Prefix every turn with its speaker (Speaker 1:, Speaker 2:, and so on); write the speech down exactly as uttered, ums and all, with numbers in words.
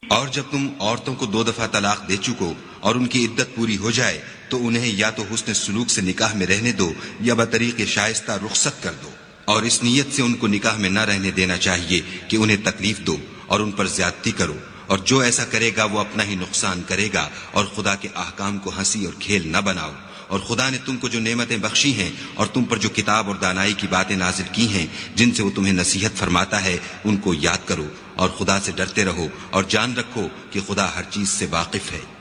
Speaker 1: और जब तुम औरतों को दो दफा तलाक दे चुको और उनकी इद्दत पूरी हो जाए तो उन्हें या तो हुस्न सुलूक से निकाह में रहने दो या बतरीके शाइस्ता रुखसत कर दो, और इस नीयत से उनको निकाह में न रहने देना चाहिए कि उन्हें तकलीफ दो और उन पर ज्यादती करो, और जो ऐसा करेगा वो अपना ही नुकसान करेगा, और खुदा के अहकाम को हंसी और खेल न बनाओ। और खुदा ने तुमको जो नेमतें बख्शी हैं और तुम पर जो किताब और दानाई की बातें नाजिल की हैं जिनसे वो तुम्हें नसीहत फरमाता है, उनको याद करो और खुदा से डरते रहो और जान रखो कि खुदा हर चीज से वाकिफ है।